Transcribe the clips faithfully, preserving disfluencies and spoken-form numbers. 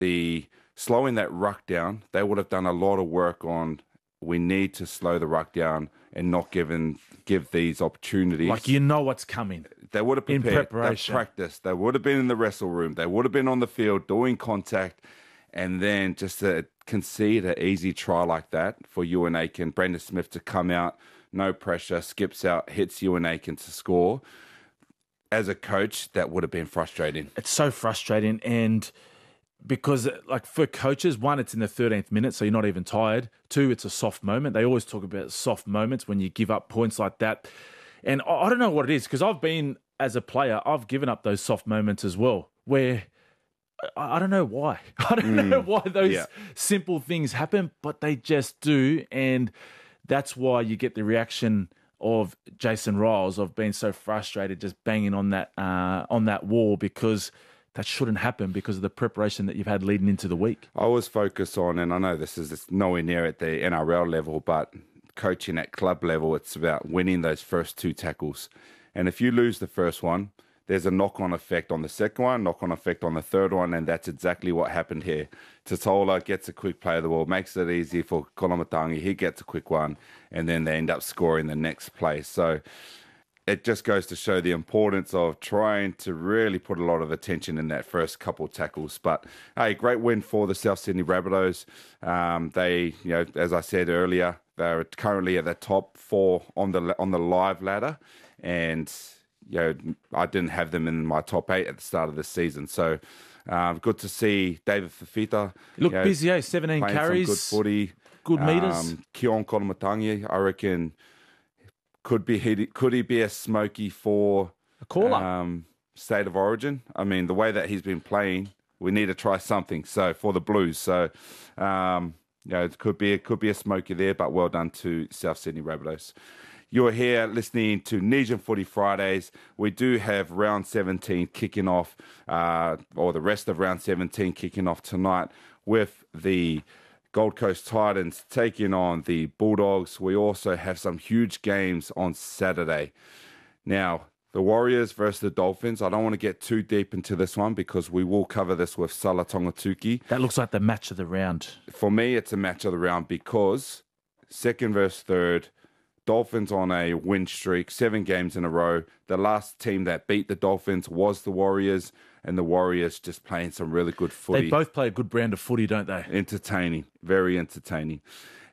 the slowing that ruck down, they would have done a lot of work on. We need to slow the ruck down and not given give these opportunities. Like you know what's coming. They would have prepared. In preparation. They've practiced. They would have been in the wrestle room. They would have been on the field doing contact. And then just to concede an easy try like that for Ewan Aiken, Brandon Smith to come out, no pressure, skips out, hits Ewan Aiken to score. As a coach, that would have been frustrating. It's so frustrating. And because, like, for coaches, one, it's in the thirteenth minute, so you're not even tired. Two, it's a soft moment. They always talk about soft moments when you give up points like that. And I don't know what it is, because I've been, as a player, I've given up those soft moments as well, where I, I don't know why. I don't mm, know why those yeah. simple things happen, but they just do. And that's why you get the reaction of Jason Riles of being so frustrated, just banging on that uh, on that wall, because that shouldn't happen because of the preparation that you've had leading into the week. I was focused on, and I know this is nowhere near at the N R L level, but coaching at club level, it's about winning those first two tackles. And if you lose the first one, there's a knock-on effect on the second one, knock-on effect on the third one, and that's exactly what happened here. Tatola gets a quick play of the ball, makes it easy for Kolomatangi. He gets a quick one, and then they end up scoring the next play. So it just goes to show the importance of trying to really put a lot of attention in that first couple of tackles. But hey, great win for the South Sydney Rabbitohs. Um, they, you know, as I said earlier, they're currently at the top four on the on the live ladder, and you know, I didn't have them in my top eight at the start of the season. So um, good to see David Fafita. Look, you know, busy, eh? seventeen carries, good footy, good meters. Um, Keon Kolomatangi, I reckon. Could be he could he be a smoky for a caller um, State of Origin? I mean, the way that he's been playing, we need to try something. So for the Blues, so um, you know, it could be it could be a smoky there. But well done to South Sydney Rabbitohs. You're here listening to Nesian Footy Fridays. We do have round seventeen kicking off, uh, or the rest of round seventeen kicking off tonight with the Gold Coast Titans taking on the Bulldogs. We also have some huge games on Saturday. Now, the Warriors versus the Dolphins. I don't want to get too deep into this one because we will cover this with Sala Tongatuki. That looks like the match of the round. For me, it's a match of the round because second versus third, Dolphins on a win streak, seven games in a row. The last team that beat the Dolphins was the Warriors, and the Warriors just playing some really good footy. They both play a good brand of footy, don't they? Entertaining, very entertaining.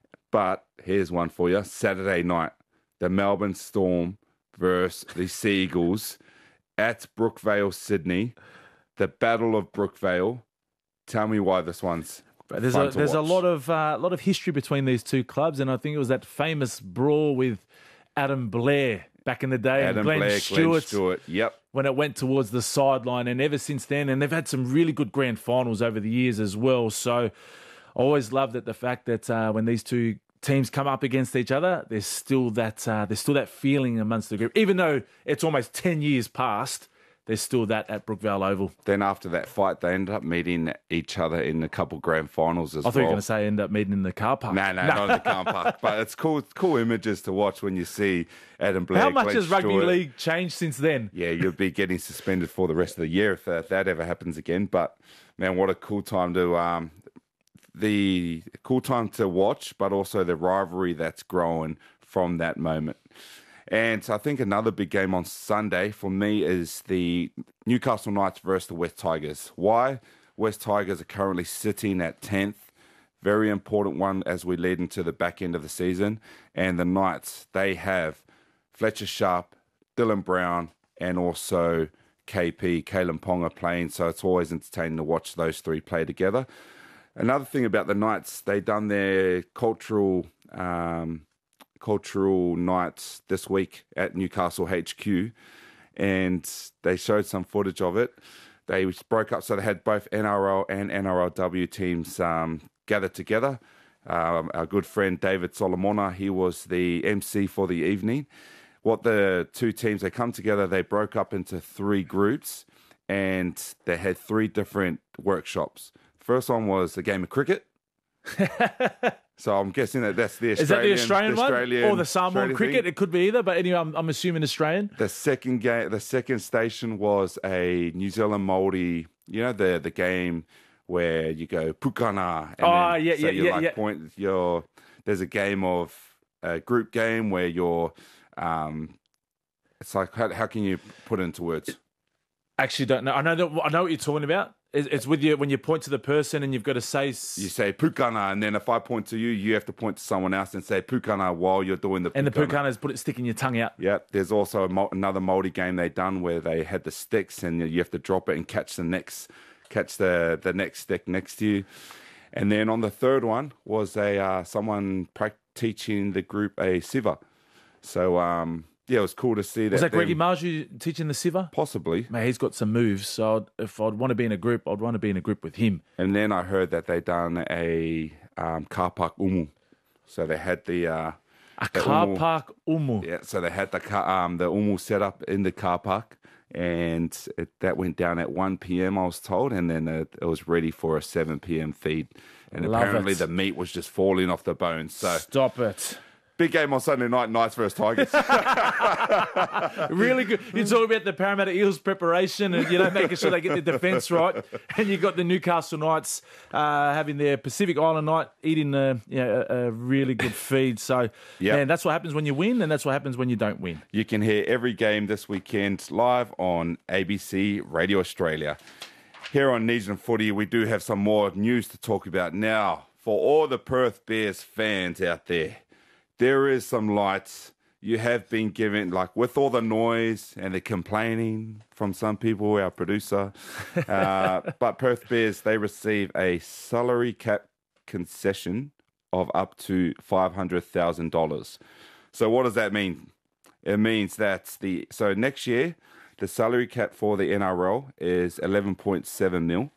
But here's one for you. Saturday night, the Melbourne Storm versus the Sea Eagles at Brookvale, Sydney. The Battle of Brookvale. Tell me why this one's But there's fun a to there's watch. a lot of uh, lot of history between these two clubs, and I think it was that famous brawl with Adam Blair back in the day, Adam and Glenn Blair, Stewart, Glenn Stewart, yep. when it went towards the sideline, and ever since then, and they've had some really good grand finals over the years as well. So I always loved that the fact that uh, when these two teams come up against each other, there's still that uh, there's still that feeling amongst the group, even though it's almost ten years past. There's still that at Brookvale Oval. Then after that fight, they ended up meeting each other in a couple grand finals as I well. thought you were going to say end up meeting in the car park. No, no, not in the car park. But it's cool, cool images to watch when you see Adam Blair. How much Glenn has rugby Stewart. league changed since then? Yeah, you'll be getting suspended for the rest of the year if that, if that ever happens again. But man, what a cool time to um, the cool time to watch, but also the rivalry that's growing from that moment. And I think another big game on Sunday for me is the Newcastle Knights versus the West Tigers. Why? West Tigers are currently sitting at tenth. Very important one as we lead into the back end of the season. And the Knights, they have Fletcher Sharp, Dylan Brown, and also K P, Kalen Ponga playing. So it's always entertaining to watch those three play together. Another thing about the Knights, they done their cultural... Um, cultural nights this week at Newcastle H Q, and they showed some footage of it. They broke up, so they had both N R L and N R L W teams um, gathered together. Um, our good friend David Solomona, he was the M C for the evening. What the two teams, they come together, they broke up into three groups, and they had three different workshops. First one was a game of cricket. So I'm guessing that that's the Australian, Is that the Australian, the Australian one? Or the Samoan Australian cricket? thing. It could be either, but anyway, I'm, I'm assuming Australian. The second game, the second station was a New Zealand Māori, you know, the the game where you go pukana. And Oh, then, yeah, so yeah, you yeah, like yeah. point your. There's a game of a group game where you're. Um, it's like how, how can you put it into words? Actually, don't know. I know that. I know what you're talking about. It's, it's with you when you point to the person and you've got to say. s- You say pukana, and then if I point to you, you have to point to someone else and say pukana while you're doing the. And the pukana. pukana is put it sticking your tongue out. Yep. There's also a, mul- another multi game they done where they had the sticks and you have to drop it and catch the next, catch the the next stick next to you. And then on the third one was a uh, someone prac- teaching the group a siva. So um, yeah, it was cool to see that. Was that Greggy them- Marju teaching the siva? Possibly. Man, he's got some moves. So I'd, if I'd want to be in a group, I'd want to be in a group with him. And then I heard that they done a um, car park umu. So they had the uh, A the car umu- park umu. Yeah, so they had the car, um, the umu set up in the car park, and it, that went down at one p.m. I was told, and then it, it was ready for a seven p.m. feed. And Love apparently it. the meat was just falling off the bones. So Stop it. big game on Sunday night, Knights versus Tigers. Really good. You talk about the Parramatta Eels preparation and, you know, making sure they get the defence right. And you've got the Newcastle Knights uh, having their Pacific Island night, eating a, you know, a, a really good feed. So, Yep. man, that's what happens when you win, and that's what happens when you don't win. You can hear every game this weekend live on A B C Radio Australia. Here on Neeson Footy, we do have some more news to talk about now. For all the Perth Bears fans out there, there is some lights. You have been given, like with all the noise and the complaining from some people, our producer. Uh, but Perth Bears, they receive a salary cap concession of up to five hundred thousand dollars. So what does that mean? It means that the so next year, the salary cap for the N R L is eleven point seven mil.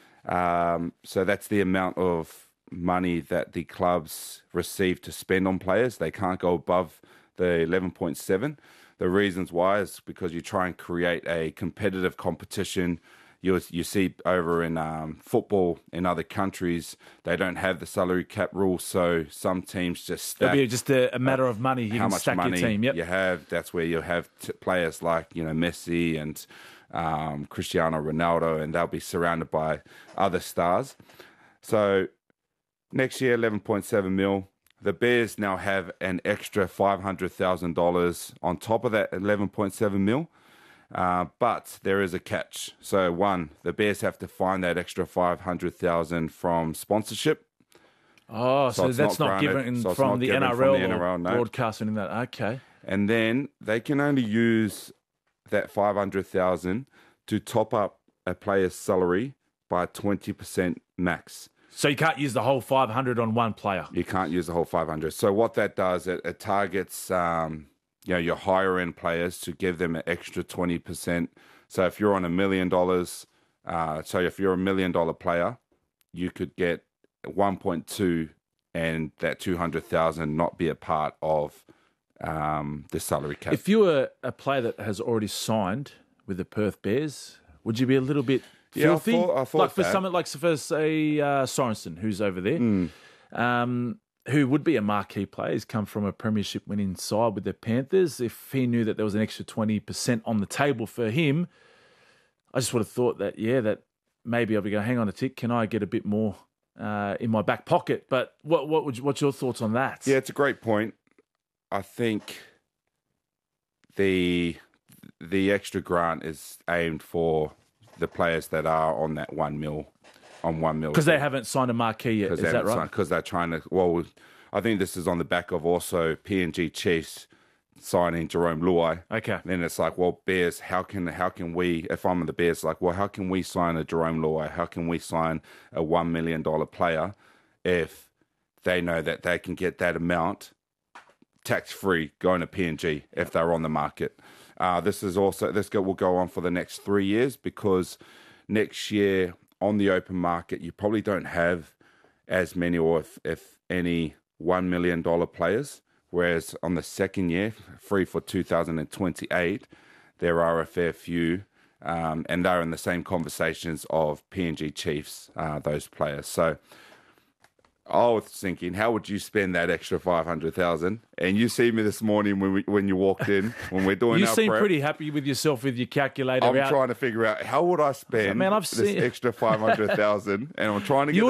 Um, so that's the amount of money that the clubs receive to spend on players. They can't go above the eleven point seven. The reasons why is because you try and create a competitive competition. You you see over in um, football in other countries, they don't have the salary cap rule, so some teams just stack It'll be just a, a matter of money. You how can much stack money your team. Yep. you have. That's where you have t- players like, you know, Messi and um, Cristiano Ronaldo, and they'll be surrounded by other stars. So next year, eleven point seven mil. The Bears now have an extra five hundred thousand dollars on top of that eleven point seven mil. Uh, but there is a catch. So one, the Bears have to find that extra five hundred thousand dollars from sponsorship. Oh, so, it's that's not, not granted. given So it's from not the given N from R L the N R L, or no. broadcasting in that. Okay. And then they can only use that five hundred thousand dollars to top up a player's salary by twenty percent max. So you can't use the whole five hundred on one player. You can't use the whole five hundred. So what that does, it, it targets um, you know, your higher end players to give them an extra twenty percent. So if you're on a million dollars, uh, so if you're a million dollar player, you could get one point two, and that two hundred thousand not be a part of um, the salary cap. If you were a player that has already signed with the Perth Bears, would you be a little bit Yeah, I filthy? thought- I thought like for that. someone like for say uh, Sorensen, who's over there, Hmm. um, who would be a marquee player. He's come from a premiership winning side with the Panthers. If he knew that there was an extra twenty percent on the table for him, I just would have thought that yeah, that maybe I'll be going, hang on a tick, can I get a bit more uh, in my back pocket? But what what would you, what's your thoughts on that? Yeah, it's a great point. I think the the extra grant is aimed for the players that are on that one mil, on one mil. Because they haven't signed a marquee yet. Is that right? Because they're trying to. Well, I think this is on the back of also P N G Chiefs signing Jerome Luai. Okay. Then it's like, well, Bears, how can how can we? If I'm the Bears, like, well, how can we sign a Jerome Luai? How can we sign a one million dollar player if they know that they can get that amount tax free going to P N G if they're on the market? Uh, this is also this go, will go on for the next three years because next year on the open market you probably don't have as many or if, if any one million dollar players. Whereas on the second year, free for two thousand twenty-eight, there are a fair few, um, and they're in the same conversations of P N G Chiefs, uh, those players. So I was thinking, how would you spend that extra five hundred thousand? And you see me this morning when we, when you walked in, when we're doing You our seem prep, pretty happy with yourself with your calculator I'm out. trying to figure out how would I spend Man, I've this seen- extra five hundred thousand, and I'm trying to get You're